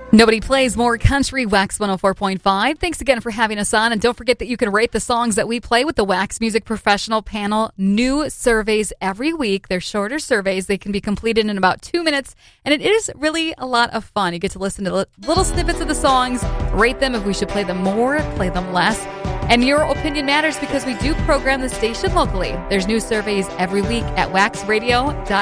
Nobody plays more country. Wax 104.5. Thanks again for having us on. And don't forget that you can rate the songs that we play with the Wax Music Professional Panel. New surveys every week. They're shorter surveys. They can be completed in about 2 minutes. And it is really a lot of fun. You get to listen to little snippets of the songs, rate them if we should play them more, play them less. And your opinion matters because we do program the station locally. There's new surveys every week at waxradio.com.